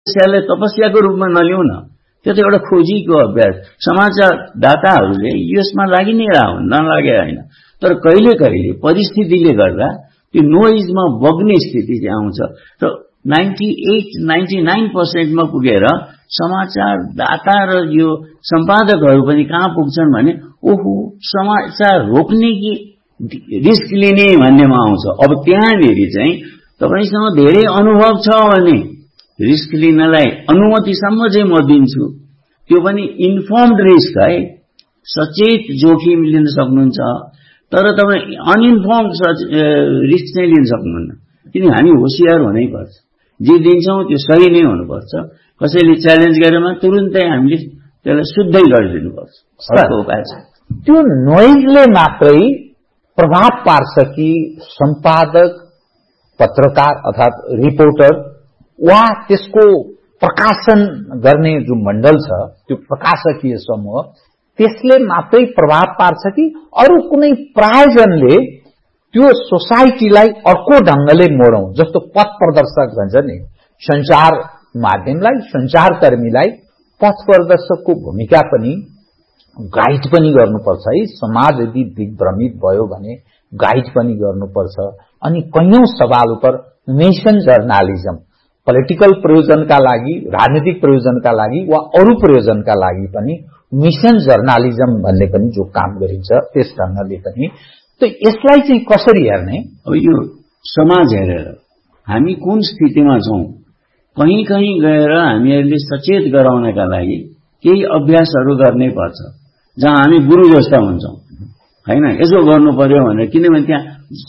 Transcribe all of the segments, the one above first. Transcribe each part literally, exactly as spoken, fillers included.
त्यसलाई तपस्याको रूपमा नलिउँ न, त्यो त एउटा खोजीको अभ्यास। समाचार दाताहरूले यसमा लागि नै रह नलागे होइन, तर कहिले कहिले परिस्थितिले गर्दा त्यो नोइजमा बग्ने स्थिति चाहिँ आउँछ र नाइन्टी एट नाइन्टी नाइन पर्सेन्टमा पुगेर समाचार दाता र यो सम्पादकहरू पनि कहाँ पुग्छन् भने ओहो समाचार रोक्ने कि रिस्क लिने भन्नेमा आउँछ। अब त्यहाँनिर चाहिँ तपाईसँग धेरै अनुभव छ भने रिस्क लिनलाई अनुमतिसम्म चाहिँ म दिन्छु, त्यो पनि इन्फर्मड रिस्क है, सचेत जोखिम लिन सक्नुहुन्छ। तर तपाईँ अनइन्फर्मड रिस्क चाहिँ लिन सक्नुहुन्न, किन हामी होशियार हुनै पर्छ। जे दिन्छौँ त्यो सही नै हुनुपर्छ। कसैले च्यालेन्ज गरेमा तुरुन्तै हामीले त्यसलाई शुद्धै गरिदिनुपर्छ। अर्को उपाय छ त्यो नोइजले मात्रै प्रभाव पार्छ कि सम्पादक, पत्रकार अर्थात रिपोर्टर वा त्यसको प्रकाशन गर्ने जो मण्डल छ त्यो प्रकाशकीय समूह त्यसले मात्रै प्रभाव पार्छ कि अरू कुनै प्रायोजनले त्यो सोसाइटीलाई अर्को ढंगले मोडौं? जस्तो पथ प्रदर्शक भन्छ नि, संचार माध्यमलाई, संचारकर्मीलाई पथ प्रदर्शकको भूमिका पनि गाइड पनि गर्नुपर्छ है। समाज यदि दिग्भ्रमित भयो भने गाइड पनि गर्नुपर्छ। अनि कैयौं सवाल उपर मिशन जर्नालिजम पोलिटिकल प्रयोजनका लागि, राजनीतिक प्रयोजनका लागि वा अरू प्रयोजनका लागि पनि मिशन जर्नालिजम भन्ने पनि जो काम गरिन्छ त्यस ढंगले पनि। त यसलाई चाहिँ कसरी हेर्ने? अब यो समाज हेरेर हामी कुन स्थितिमा छौं, कहीं कहीं गएर हामीहरूले सचेत गराउनका लागि केही अभ्यासहरू गर्नै पर्छ, जहाँ हामी गुरु जस्ता हुन्छौं हैन। यसो गर्नु पर्यो भनेर, किनभने त्यहाँ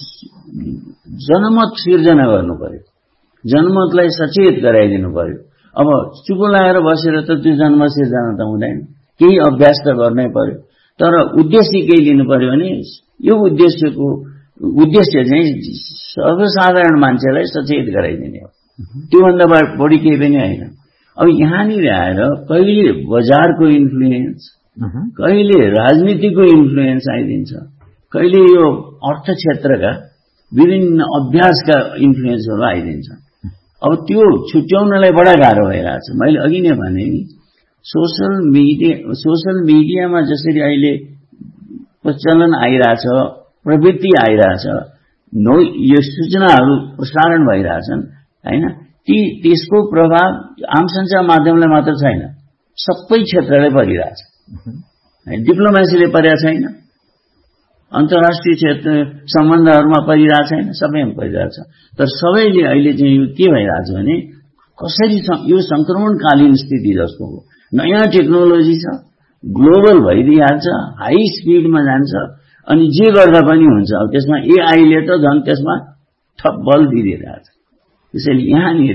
जनमत सिर्जना गर्नु पर्यो, जनमतलाई सचेत गराइदिनु पर्यो। अब चुप लागेर बसेर त त्यो जनमत सिर्जना त हुँदैन, केही अभ्यास त गर्नै पर्यो। तर उद्देश्य केही लिनु पर्यो भने यो उद्देश्यको उद्देश्य चाहिँ सर्वसाधारण मान्छेलाई सचेत गराइदिने हो, त्योभन्दा बढी केही पनि होइन। अब यहाँनिर आएर कहिले बजारको इन्फ्लुएन्स, कहिले राजनीतिको इन्फ्लुएन्स आइदिन्छ, कहिले यो अर्थ क्षेत्रका विभिन्न अभ्यासका इन्फ्लुएन्सहरू आइदिन्छ। अब त्यो छुट्याउनलाई बडा गाह्रो भइरहेछ। मैले अघि नै भने नि, सोशल मिडिया सोशल मिडियामा जसरी अहिले प्रचलन आइरहेछ, प्रवृत्ति आइरहेछ, नो यो सूचनाहरू प्रसारण भइरहेछन् हैन, ती त्यसको प्रभाव आम सञ्चार माध्यमलाई मात्र छैन, सबै क्षेत्रलाई परिरहेछ। डिप्लोमेसीले परेको छैन, अन्तर्राष्ट्रिय क्षेत्र सम्बन्धहरूमा परिरहेको छैन, सबैमा परिरहेछ। तर सबैले अहिले चाहिँ यो के भइरहेछ भने कसरी यो संक्रमणकालीन स्थिति जस्तो हो, नयाँ टेक्नोलोजी छ, ग्लोबल भइदिइहाल्छ, हाई स्पिडमा जान्छ, अनि जे गर्दा पनि हुन्छ। अब त्यसमा एआईले त झन् त्यसमा थप बल दिइरहेछ। त्यसैले यहाँनिर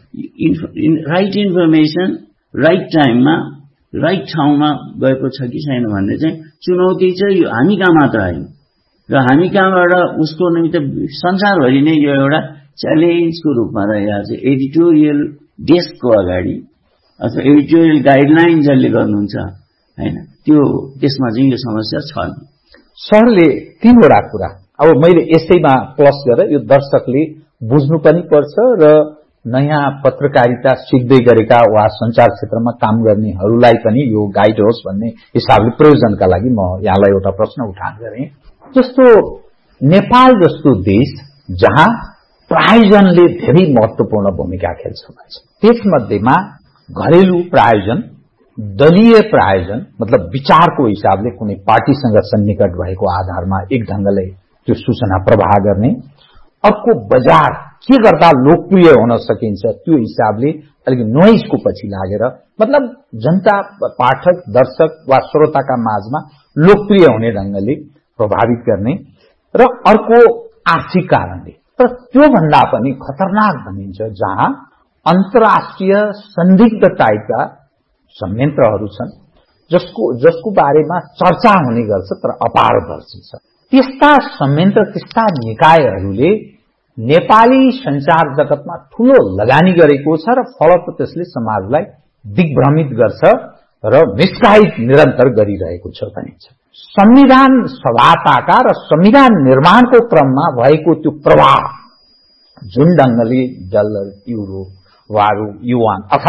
राइट इन्फर्मेसन राइट टाइममा राइट ठाउँमा गएको छ कि छैन भन्ने चाहिँ चुनौती चाहिँ यो हामी कहाँ मात्र होइन, र हामी कहाँबाट उसको निमित्त संसारभरि नै यो एउटा च्यालेन्जको रूपमा रहेको छ। एडिटोरियल डेस्कको अगाडि अथवा एडिटोरियल गाइडलाइन जसले गर्नुहुन्छ हैन, त्यो त्यसमा चाहिँ यो समस्या छ। सरले तीनवटा कुरा अब मैले यसैमा प्लस गरेर यो दर्शकले बुझ्नु पनि पर्छ र नयाँ पत्रकारिता सिक्दै गरेका वा संचार क्षेत्रमा काम गर्नेहरूलाई पनि यो गाइड होस् भन्ने हिसाबले प्रयोजनका लागि म यहाँलाई एउटा प्रश्न उठान गरेँ। जस्तो नेपाल जस्तो देश जहाँ प्रायोजनले धेरै महत्वपूर्ण भूमिका खेल्छ भन्छ, त्यसमध्येमा घरेलु प्रायोजन, दलीय प्रायोजन मतलब विचारको हिसाबले कुनै पार्टीसँग सन्निकट भएको आधारमा एक ढंगले त्यो सूचना प्रवाह गर्ने, अर्को बजार के गर्दा लोकप्रिय हुन सकिन्छ त्यो हिसाबले अलिक नोइजको पछि लागेर मतलब जनता, पाठक, दर्शक वा श्रोताका माझमा लोकप्रिय हुने ढंगले प्रभावित गर्ने, र अर्को आर्थिक कारणले। तर त्यो भन्दा पनि खतरनाक भनिन्छ जहाँ अन्तर्राष्ट्रिय संदिग्ध टाइपका संयन्त्रहरू छन् जसको जसको बारेमा चर्चा हुने गर्छ तर अपारदर्शी छ। त्यस्ता संयन्त्र, त्यस्ता निकायहरूले नेपाली संचार जगतमा ठूलो लगानी गरेको छ र फलत त्यसले समाजलाई दिग्भ्रमित गर्छ र मिसगाइड निरन्तर गरिरहेको छ भनिन्छ। संविधान सभाताका र संविधान निर्माणको क्रममा भएको त्यो प्रभाव जुन ढंगले डलर, युरो वारू युवान